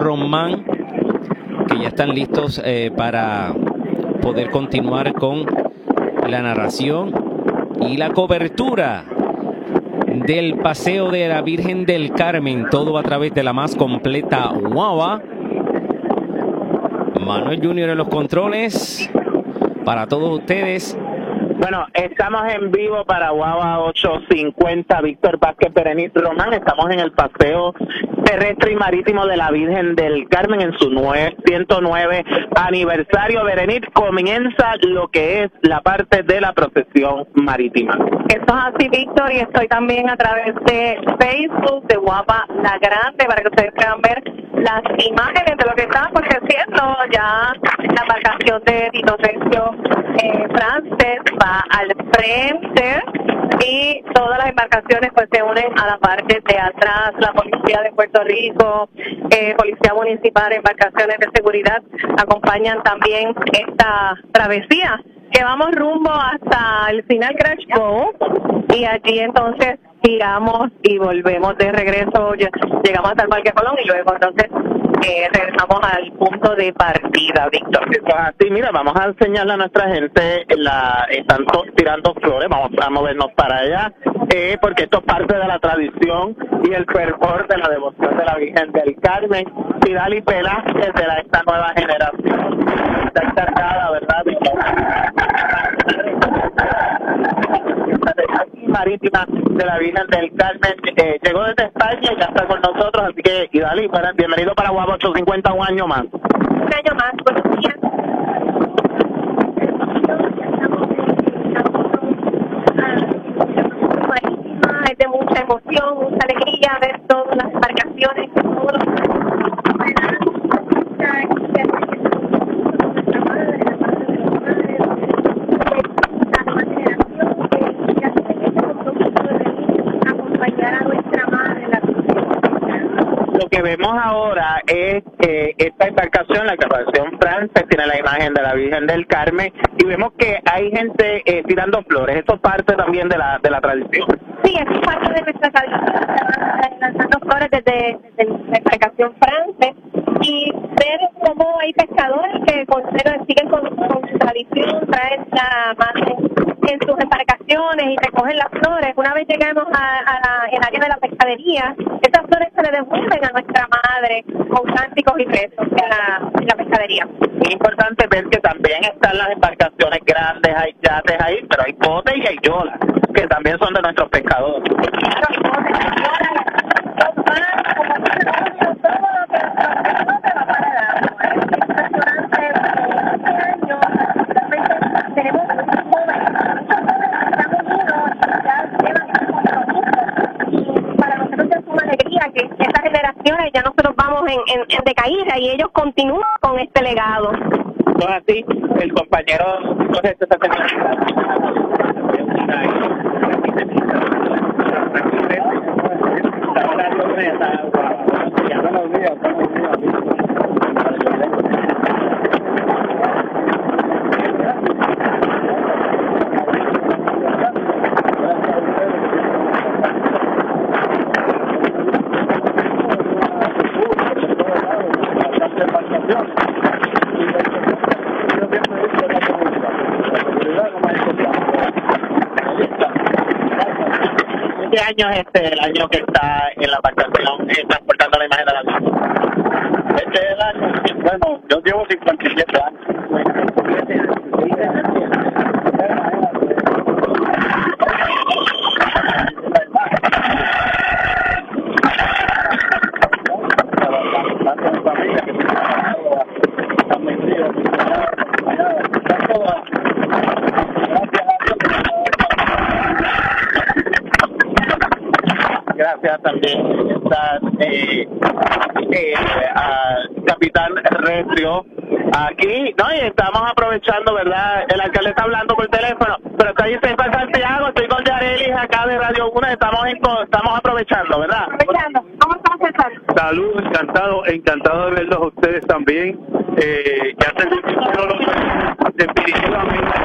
Román, que ya están listos para poder continuar con la narración y la cobertura del paseo de la Virgen del Carmen, todo a través de la más completa guagua. Manuel Junior en los controles para todos ustedes. Bueno, estamos en vivo para Guagua 850, Víctor Vázquez, Berenice Román. Estamos en el paseo terrestre y marítimo de la Virgen del Carmen en su 109 aniversario. Berenice, comienza lo que es la parte de la procesión marítima. Eso es así, Víctor, y estoy también a través de Facebook de Guapa La Grande para que ustedes puedan ver las imágenes de lo que está aconteciendo. Ya la embarcación de Tito Rencio Frances va al frente y todas las embarcaciones pues se unen a la parte de atrás. La policía de Puerto Rico, policía municipal, embarcaciones de seguridad acompañan también esta travesía que vamos rumbo hasta el final Crash Boat y allí entonces giramos y volvemos de regreso, llegamos hasta el Parque Colón y luego entonces regresamos al punto de partida, Víctor. Sí, mira, vamos a enseñarle a nuestra gente, están tirando flores, vamos a movernos para allá, porque esto es parte de la tradición y el fervor de la devoción de la Virgen del Carmen. Vidal y Velázquez de esta nueva generación está encargada, ¿verdad?, marítima de la Virgen del Carmen. Llegó desde España y ya está con nosotros, así que Idalí, bienvenido para Guapa 850, un año más. Un año más, buenos días. Marítima, es de mucha emoción, mucha alegría ver todas las embarcaciones, todos los Lo que vemos ahora es esta embarcación, la embarcación Frances, tiene la imagen de la Virgen del Carmen y vemos que hay gente tirando flores. Esto es parte también de la tradición. Sí, es parte de nuestra tradición, lanzando flores desde la embarcación Frances y ver cómo hay pescadores que siguen con su tradición, traen la madre en sus embarcaciones y recogen las flores. Una vez lleguemos a el área de la pescadería, esas flores se le devuelven a nuestra madre con cánticos y rezos en la pescadería. Es importante ver que también están las embarcaciones grandes, hay yates ahí, pero hay botes y hay yolas, que también son de nuestros pescadores. Que estas generaciones ya nosotros vamos en decaída y ellos continúan con este legado. No es así, el compañero Jorge está ¿Qué año es el año que está en la embarcación transportando la imagen de la Virgen? Este es el año, bueno, yo llevo 57 años. Gracias también está Capitán Retrio aquí, ¿no? Y estamos aprovechando, ¿verdad? El alcalde está hablando por teléfono, pero está ahí en Santiago, estoy con Yarelis acá de Radio 1, estamos aprovechando, ¿verdad? Aprovechando. ¿Cómo estamos, César? Salud, encantado de verlos a ustedes también. Ya se definitivamente